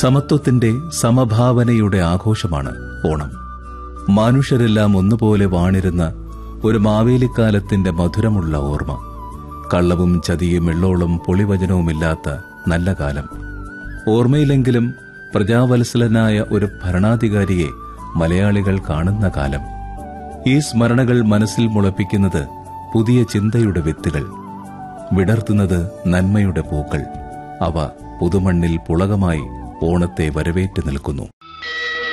സമത്വത്തിന്റെ, സമഭാവനയുടെ ആഘോഷമാണ് ഓണം. മനുഷ്യരെല്ലാം ഒന്നുപോലെ വാണിരുന്ന ഒരു മാവേലിക്കാലത്തിന്റെ മധുരമുള്ള ഓർമ്മ. കള്ളവും ചതിയും എള്ളോളം പൊളിവചനവുമില്ലാത്ത നല്ല കാലം. ഓർമ്മയിലെങ്കിലും പ്രജാവത്സലനായ ഒരു ഭരണാധികാരിയെ മലയാളികൾ കാണുന്ന കാലം. ഈ സ്മരണകൾ മനസ്സിൽ മുളപ്പിക്കുന്നത് പുതിയ ചിന്തയുടെ വിത്തുകൾ, വിടർത്തുന്നത് നന്മയുടെ പൂക്കൾ. അവ പുതുമണ്ണിൽ പുളകമായി ഓണത്തെ വരവേറ്റ് നിൽക്കുന്നു.